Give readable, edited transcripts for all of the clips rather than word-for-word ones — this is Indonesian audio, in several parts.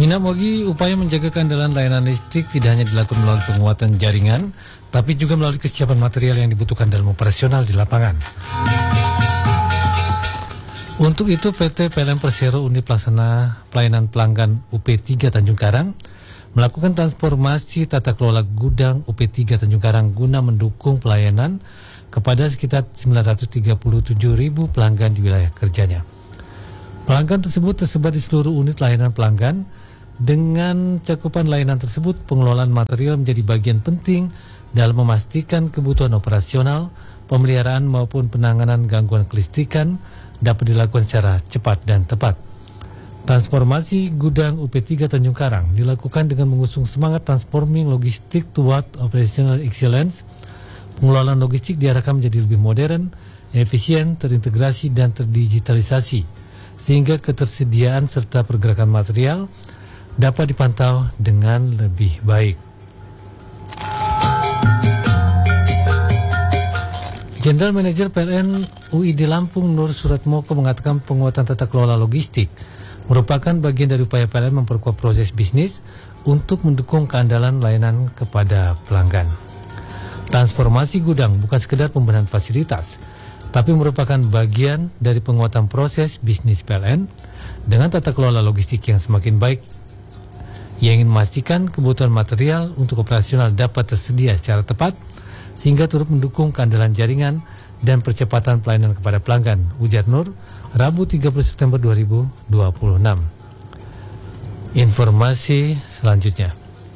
Minamogi, upaya menjaga keandalan layanan listrik tidak hanya dilakukan melalui penguatan jaringan, tapi juga melalui kesiapan material yang dibutuhkan dalam operasional di lapangan. Untuk itu, PT PLN Persero Unit Pelaksana Pelayanan Pelanggan UP3 Tanjung Karang melakukan transformasi tata kelola gudang UP3 Tanjung Karang guna mendukung pelayanan kepada sekitar 937.000 pelanggan di wilayah kerjanya. Pelanggan tersebut tersebar di seluruh unit layanan pelanggan. Dengan cakupan layanan tersebut, pengelolaan material menjadi bagian penting dalam memastikan kebutuhan operasional, pemeliharaan maupun penanganan gangguan kelistrikan dapat dilakukan secara cepat dan tepat. Transformasi gudang UP3 Tanjung Karang dilakukan dengan mengusung semangat transforming logistik toward operational excellence. Pengelolaan logistik diarahkan menjadi lebih modern, efisien, terintegrasi, dan terdigitalisasi, sehingga ketersediaan serta pergerakan material dapat dipantau dengan lebih baik. Jenderal Manajer PLN UID Lampung Nur Suratmoko mengatakan penguatan tata kelola logistik merupakan bagian dari upaya PLN memperkuat proses bisnis untuk mendukung keandalan layanan kepada pelanggan. Transformasi gudang bukan sekedar pembenahan fasilitas, tapi merupakan bagian dari penguatan proses bisnis PLN dengan tata kelola logistik yang semakin baik, yang ingin memastikan kebutuhan material untuk operasional dapat tersedia secara tepat, sehingga turut mendukung keandalan jaringan dan percepatan pelayanan kepada pelanggan, ujar Nur, Rabu 30 September 2026. Informasi selanjutnya.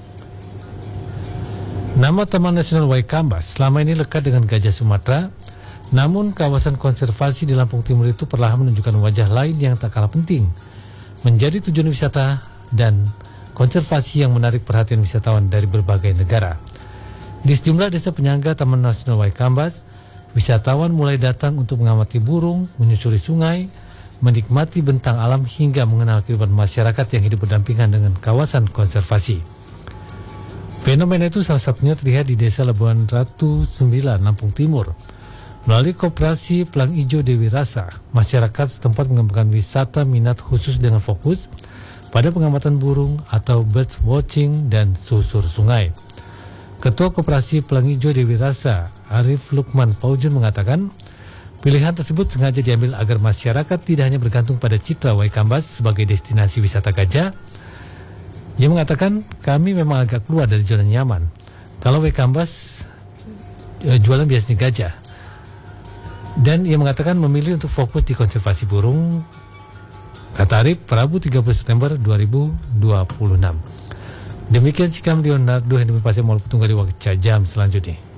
Nama Taman Nasional Waikambas selama ini lekat dengan gajah Sumatera, namun kawasan konservasi di Lampung Timur itu perlahan menunjukkan wajah lain yang tak kalah penting, menjadi tujuan wisata dan konservasi yang menarik perhatian wisatawan dari berbagai negara. Di sejumlah desa penyangga Taman Nasional Waikambas, wisatawan mulai datang untuk mengamati burung, menyusuri sungai, menikmati bentang alam hingga mengenal kehidupan masyarakat yang hidup berdampingan dengan kawasan konservasi. Fenomena itu salah satunya terlihat di Desa Labuan Ratu 9, Lampung Timur. Melalui Koperasi Pelang Ijo Dewi Rasa, masyarakat setempat mengembangkan wisata minat khusus dengan fokus pada pengamatan burung atau bird watching dan susur sungai. Ketua Koperasi Pelang Ijo Dewi Rasa, Arif Lukman Paujun mengatakan, pilihan tersebut sengaja diambil agar masyarakat tidak hanya bergantung pada citra Waikambas sebagai destinasi wisata gajah. Ia mengatakan, kami memang agak keluar dari zona nyaman. Kalau Waikambas jualan biasanya gajah. Dan ia mengatakan memilih untuk fokus di konservasi burung, kata Arif, Rabu 30 September 2026. Demikian sikap Leonardo Henry Pasir Malu Petunggal di waktu jam selanjutnya.